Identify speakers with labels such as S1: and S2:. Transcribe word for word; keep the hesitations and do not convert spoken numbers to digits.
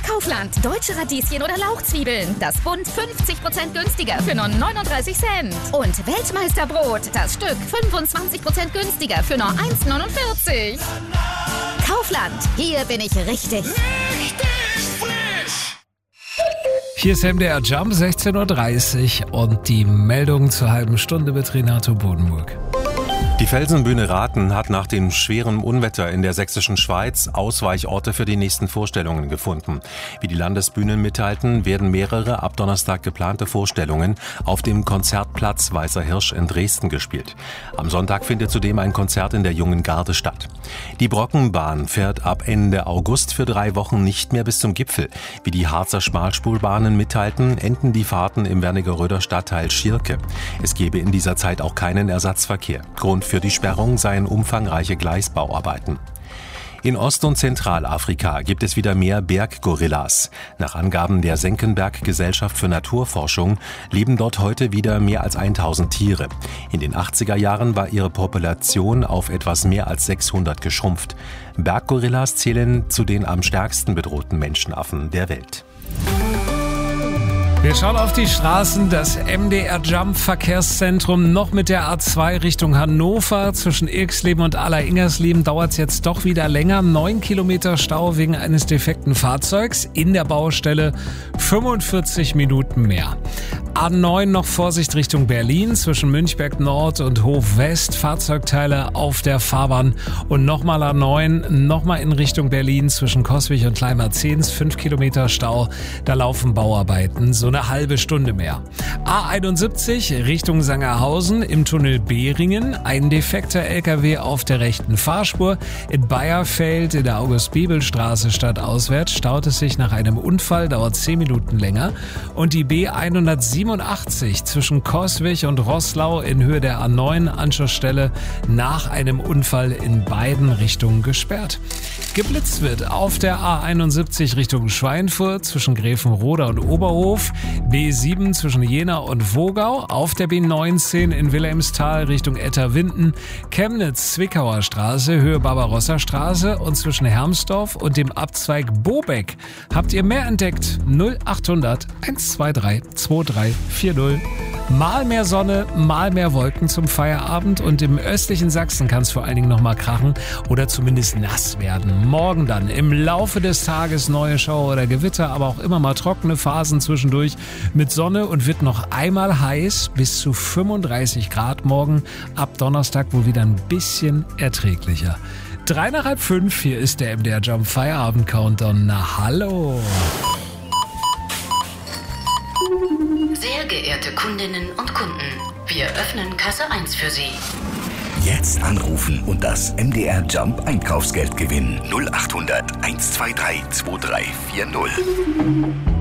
S1: Kaufland. Deutsche Radieschen oder Lauchzwiebeln. Das Bund fünfzig Prozent günstiger für nur neununddreißig Cent. Und Weltmeisterbrot. Das Stück fünfundzwanzig Prozent günstiger für nur eins neunundvierzig. Kaufland. Hier bin ich richtig.
S2: Richtig frisch.
S3: Hier ist M D R Jump, sechzehn Uhr dreißig und die Meldung zur halben Stunde mit Renato Bodenburg.
S4: Die Felsenbühne Rathen hat nach dem schweren Unwetter in der sächsischen Schweiz Ausweichorte für die nächsten Vorstellungen gefunden. Wie die Landesbühnen mitteilten, werden mehrere ab Donnerstag geplante Vorstellungen auf dem Konzertplatz Weißer Hirsch in Dresden gespielt. Am Sonntag findet zudem ein Konzert in der Jungen Garde statt. Die Brockenbahn fährt ab Ende August für drei Wochen nicht mehr bis zum Gipfel. Wie die Harzer Schmalspurbahnen mitteilten, enden die Fahrten im Wernigeröder Stadtteil Schierke. Es gebe in dieser Zeit auch keinen Ersatzverkehr. Grund für die Sperrung seien umfangreiche Gleisbauarbeiten. In Ost- und Zentralafrika gibt es wieder mehr Berggorillas. Nach Angaben der Senckenberg-Gesellschaft für Naturforschung leben dort heute wieder mehr als tausend Tiere. In den achtziger Jahren war ihre Population auf etwas mehr als sechshundert geschrumpft. Berggorillas zählen zu den am stärksten bedrohten Menschenaffen der Welt.
S3: Wir schauen auf die Straßen, das M D R Jump Verkehrszentrum noch mit der A zwei Richtung Hannover. Zwischen Irxleben und Aller-Ingersleben dauert es jetzt doch wieder länger. Neun Kilometer Stau wegen eines defekten Fahrzeugs. In der Baustelle fünfundvierzig Minuten mehr. A neun noch Vorsicht Richtung Berlin. Zwischen Münchberg Nord und Hof West. Fahrzeugteile auf der Fahrbahn. Und nochmal A neun, nochmal in Richtung Berlin. Zwischen Coswig und Kleinmarzens. Fünf Kilometer Stau. Da laufen Bauarbeiten. So eine halbe Stunde mehr. A einundsiebzig Richtung Sangerhausen im Tunnel Behringen. Ein defekter L K W auf der rechten Fahrspur. In Bayerfeld in der August-Bebel-Straße stadtauswärts staut es sich nach einem Unfall, dauert zehn Minuten länger. Und die B hundertsiebenundachtzig zwischen Coswig und Roßlau in Höhe der A neun Anschlussstelle nach einem Unfall in beiden Richtungen gesperrt. Geblitzt wird auf der A einundsiebzig Richtung Schweinfurt zwischen Gräfenroda und Oberhof. B sieben zwischen Jena und Wogau, auf der B neunzehn in Wilhelmsthal Richtung Etterwinden, Chemnitz-Zwickauer Straße, Höhe Barbarossa-Straße und zwischen Hermsdorf und dem Abzweig Bobeck. Habt ihr mehr entdeckt? null achthundert eins zwei drei zwei drei vier null. Mal mehr Sonne, mal mehr Wolken zum Feierabend und im östlichen Sachsen kann es vor allen Dingen noch mal krachen oder zumindest nass werden. Morgen dann im Laufe des Tages neue Schauer oder Gewitter, aber auch immer mal trockene Phasen zwischendurch mit Sonne und wird noch einmal heiß bis zu fünfunddreißig Grad morgen. Ab Donnerstag wohl wieder ein bisschen erträglicher. Drei nach halb fünf, hier ist der M D R Jump Feierabend Countdown. Na hallo!
S5: Sehr geehrte Kundinnen und Kunden, wir öffnen Kasse eins für Sie.
S6: Jetzt anrufen und das M D R Jump Einkaufsgeld gewinnen. null achthundert eins zwei drei zwei drei vier null.